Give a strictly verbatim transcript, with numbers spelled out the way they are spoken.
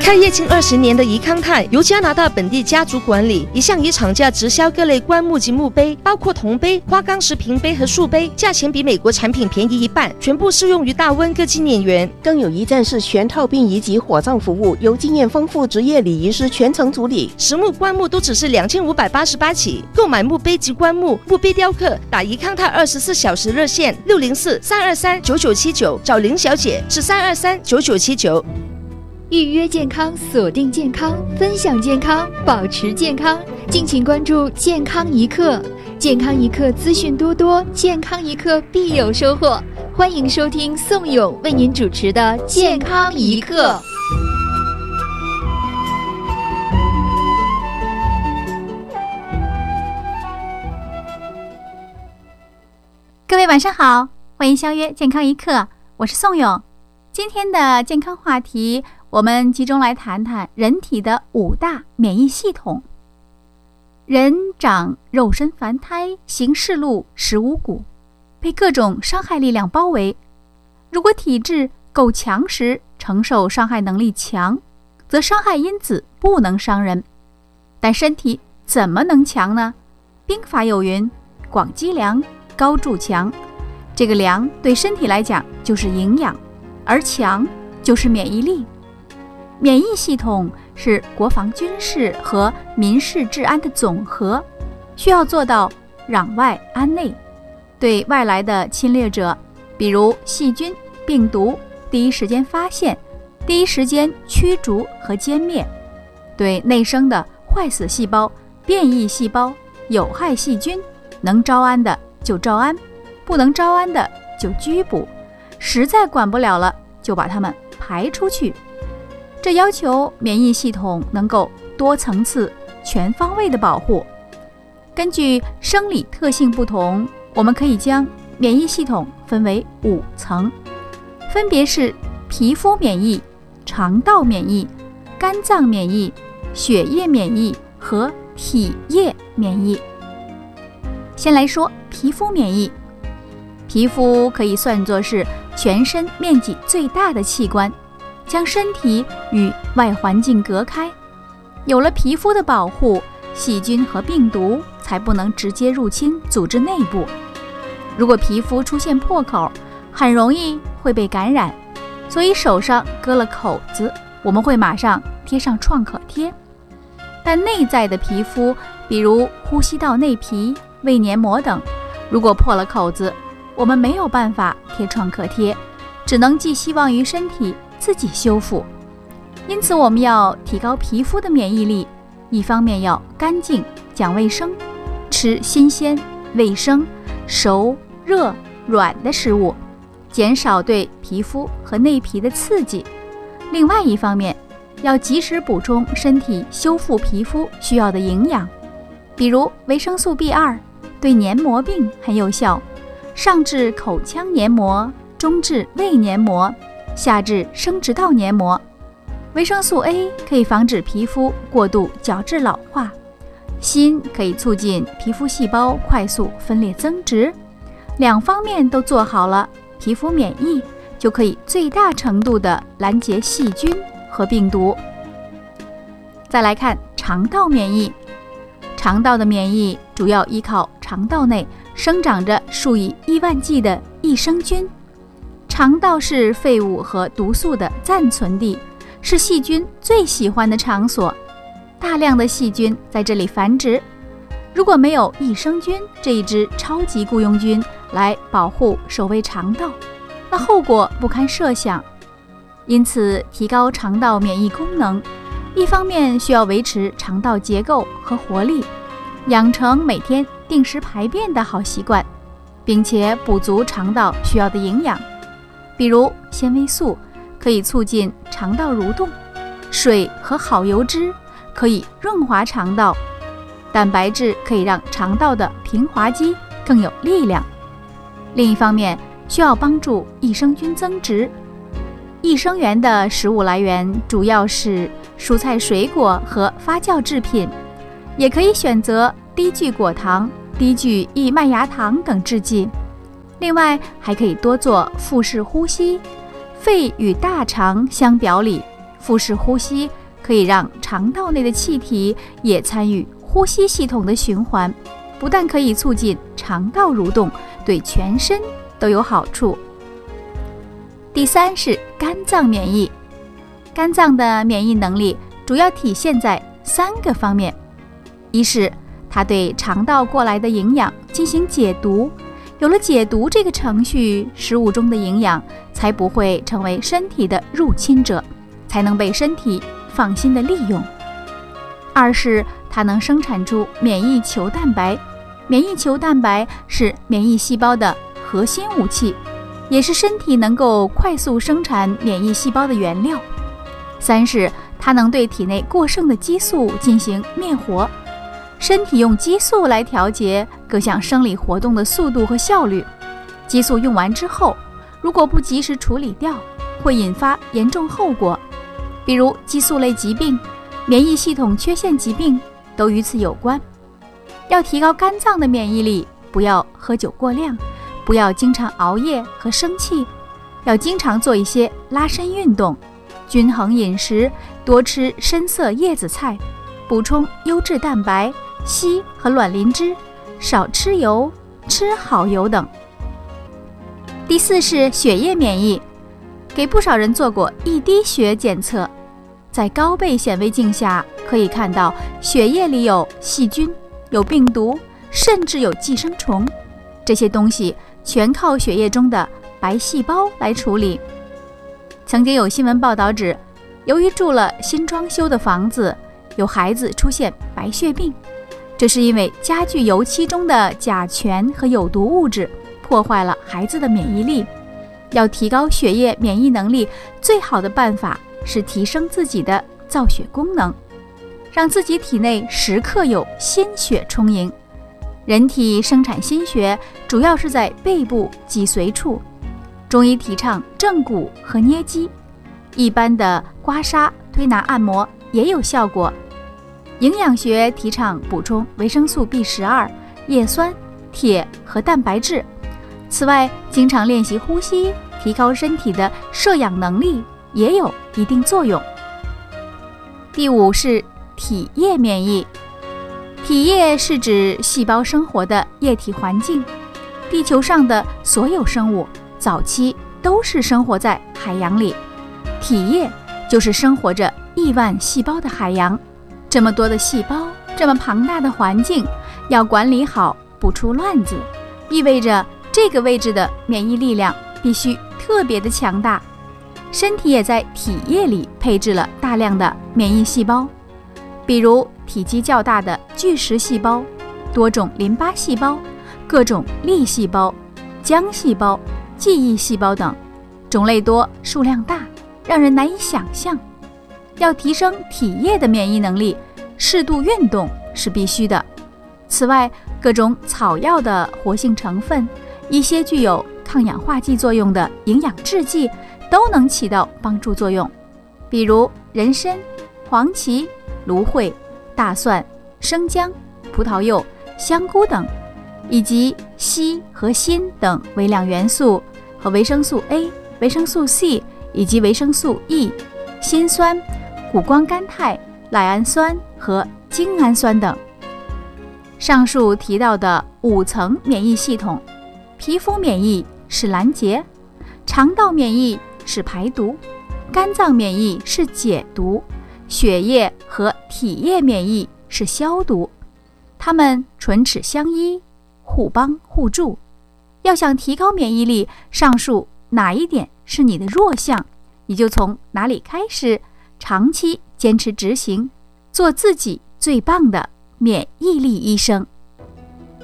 开业近二十年的怡康泰由加拿大本地家族管理，一向以厂价直销各类棺木及墓碑，包括铜碑、花岗石瓶碑和树碑，价钱比美国产品便宜一半，全部适用于大温各纪念园。 更有一站式全套殡仪及火葬服务，由经验丰富职业礼仪师全程处理。 实木棺木都只是两千五百八十八起，购买墓碑及棺木、墓碑雕刻，打怡康泰二十四小时热线六零四三二三九九七九，找林小姐是三二三九九七九。 预约健康，锁定健康，分享健康，保持健康。敬请关注健康一刻，健康一刻资讯多多，健康一刻必有收获。欢迎收听宋勇为您主持的健康一刻。 各位晚上好，欢迎相约健康一刻，我是宋勇。今天的健康话题，我们集中来谈谈人体的五大免疫系统。人长肉身凡胎，行事路十五谷，被各种伤害力量包围。如果体质够强实，承受伤害能力强，则伤害因子不能伤人。但身体怎么能强呢？兵法有云：广积粮，高筑墙。这个粮对身体来讲就是营养，而强就是免疫力。免疫系统是国防军事和民事治安的总和，需要做到攘外安内，对外来的侵略者，比如细菌、病毒，第一时间发现，第一时间驱逐和歼灭；对内生的坏死细胞、变异细胞、有害细菌，能招安的就招安，不能招安的就拘捕，实在管不了了就把它们排出去。这要求免疫系统能够多层次、全方位的保护。根据生理特性不同，我们可以将免疫系统分为五层，分别是皮肤免疫、肠道免疫、肝脏免疫、血液免疫和体液免疫。先来说皮肤免疫。皮肤可以算作是全身面积最大的器官，将身体与外环境隔开。有了皮肤的保护，细菌和病毒才不能直接入侵组织内部。如果皮肤出现破口，很容易会被感染，所以手上割了口子，我们会马上贴上创可贴。但内在的皮肤，比如呼吸道内皮、胃黏膜等，如果破了口子，我们没有办法贴创可贴，只能寄希望于身体自己修复。因此我们要提高皮肤的免疫力，一方面要干净讲卫生，吃新鲜、卫生、熟、热、软的食物，减少对皮肤和内皮的刺激。另外一方面，要及时补充身体修复皮肤需要的营养，比如维生素 B 二 对黏膜病很有效，上至口腔黏膜，中至胃黏膜，下至生殖道黏膜。维生素 A 可以防止皮肤过度角质老化，锌可以促进皮肤细胞快速分裂增殖。两方面都做好了，皮肤免疫就可以最大程度地拦截细菌和病毒。再来看肠道免疫。肠道的免疫主要依靠肠道内生长着数以亿万计的益生菌。肠道是废物和毒素的暂存地，是细菌最喜欢的场所，大量的细菌在这里繁殖。如果没有益生菌这一支超级雇佣军来保护守卫肠道，那后果不堪设想。因此提高肠道免疫功能，一方面需要维持肠道结构和活力，养成每天定时排便的好习惯，并且补足肠道需要的营养。比如纤维素可以促进肠道蠕动，水和好油脂可以润滑肠道，蛋白质可以让肠道的平滑肌更有力量。另一方面，需要帮助益生菌增殖。益生元的食物来源主要是蔬菜水果和发酵制品，也可以选择低聚果糖、低聚异麦芽糖等制剂。另外还可以多做腹式呼吸。肺与大肠相表里，腹式呼吸可以让肠道内的气体也参与呼吸系统的循环，不但可以促进肠道蠕动，对全身都有好处。第三是肝脏免疫。肝脏的免疫能力主要体现在三个方面：一是它对肠道过来的营养进行解毒，有了解毒这个程序，食物中的营养才不会成为身体的入侵者，才能被身体放心的利用。二是它能生产出免疫球蛋白，免疫球蛋白是免疫细胞的核心武器，也是身体能够快速生产免疫细胞的原料。三是它能对体内过剩的激素进行灭活，身体用激素来调节各项生理活动的速度和效率。激素用完之后，如果不及时处理掉，会引发严重后果，比如激素类疾病、免疫系统缺陷疾病都与此有关。要提高肝脏的免疫力，不要喝酒过量，不要经常熬夜和生气，要经常做一些拉伸运动，均衡饮食，多吃深色叶子菜，补充优质蛋白、硒和卵磷脂，少吃油，吃好油等。第四是血液免疫。给不少人做过一滴血检测，在高倍显微镜下可以看到血液里有细菌、有病毒，甚至有寄生虫，这些东西全靠血液中的白细胞来处理。曾经有新闻报道指，由于住了新装修的房子，有孩子出现白血病，这是因为家具油漆中的甲醛和有毒物质破坏了孩子的免疫力。要提高血液免疫能力，最好的办法是提升自己的造血功能，让自己体内时刻有鲜血充盈。人体生产心血主要是在背部脊髓处，中医提倡正骨和捏肌，一般的刮痧、推拿、按摩也有效果。营养学提倡补充维生素 B 十二、叶酸、铁和蛋白质。此外，经常练习呼吸，提高身体的摄氧能力也有一定作用。第五是体液免疫。体液是指细胞生活的液体环境，地球上的所有生物早期都是生活在海洋里，体液就是生活着亿万细胞的海洋。这么多的细胞，这么庞大的环境，要管理好不出乱子，意味着这个位置的免疫力量必须特别的强大。身体也在体液里配置了大量的免疫细胞，比如体积较大的巨噬细胞、多种淋巴细胞、各种粒细胞、浆细胞、记忆细胞等，种类多，数量大，让人难以想象。要提升体液的免疫能力，适度运动是必须的。此外，各种草药的活性成分，一些具有抗氧化剂作用的营养制剂都能起到帮助作用，比如人参、黄芪、芦荟、大蒜、生姜、葡萄柚、香菇等，以及硒和锌等微量元素和维生素 A、维生素 C 以及维生素 E、锌酸、谷胱甘肽、赖氨酸和精氨酸等。上述提到的五层免疫系统，皮肤免疫是拦截，肠道免疫是排毒，肝脏免疫是解毒，血液和体液免疫是消毒，它们唇齿相依，互帮互助。要想提高免疫力，上述哪一点是你的弱项，你就从哪里开始，长期坚持执行，做自己最棒的免疫力医生。